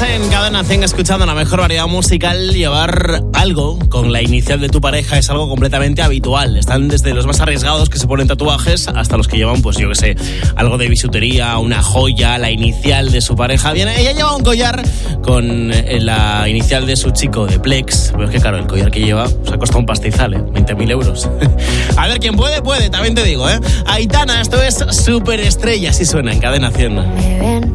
Estás en Cadena 100 escuchando la mejor variedad musical. Llevar algo con la inicial de tu pareja es algo completamente habitual. Están desde los más arriesgados que se ponen tatuajes hasta los que llevan, pues yo que sé, algo de bisutería, una joya, la inicial de su pareja. Bien, ella lleva un collar con la inicial de su chico, de Plex. Pero es que claro, el collar que lleva se ha costado un pastizal, 20.000 euros. A ver, quien puede, también te digo, Aitana, esto es Superestrella, así suena en Cadena 100.